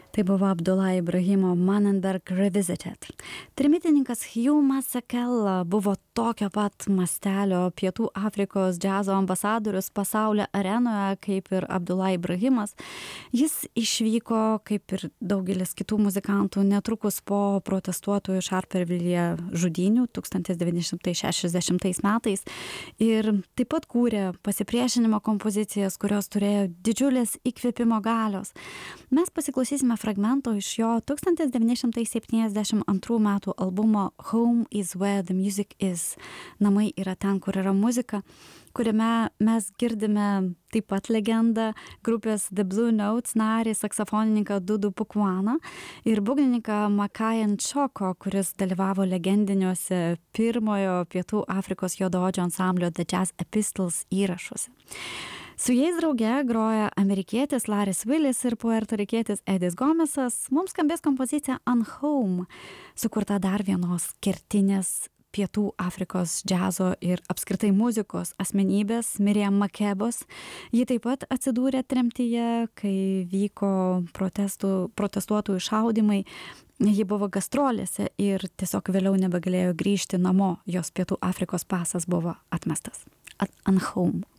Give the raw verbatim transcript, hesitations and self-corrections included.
Tai buvo Abdullah Ibrahimo Manenberg Revisited. Trimitininkas Hugh Masekela buvo tokio pat mastelio Pietų Afrikos džiazo ambasadorius pasaulio arenoje kaip ir Abdullah Ibrahimas. Jis išvyko, kaip ir daugelis kitų muzikantų, netrukus po protestuotojų Šarpervilyje žudynių tūkstantis devyni šimtai šešiasdešimtais metais ir taip pat kūrė pasipriešinimo kompozicijas, kurios turėjo didžiulės įkvėpimo galios. Mes pasiklausysime fragmento iš jo tūkstantis devyni šimtai septyniasdešimt antrų metų albumo Home is where the music is. Namai yra ten, kur yra muzika, kuriame mes girdime taip pat legendą grupės The Blue Notes narį saksofonininką Dudu Pukwaną ir būgnininką Makayan Choko, kuris dalyvavo legendiniuose pirmojo Pietų Afrikos juodaodžio ansamblio The Jazz Epistles įrašuose. Su jais drauge groja amerikietis Laris Willis ir puertorikietis Edis Gomesas. Mums skambės kompozicija Unhome, sukurta dar vienos kertinės Pietų Afrikos džiazo ir apskritai muzikos asmenybės Miriam Makebos. Ji taip pat atsidūrė tremtyje, kai vyko protestų, protestuotojų šaudimai. Ji buvo gastrolėse ir tiesiog vėliau nebegalėjo grįžti namo. Jos Pietų Afrikos pasas buvo atmestas. Unhome.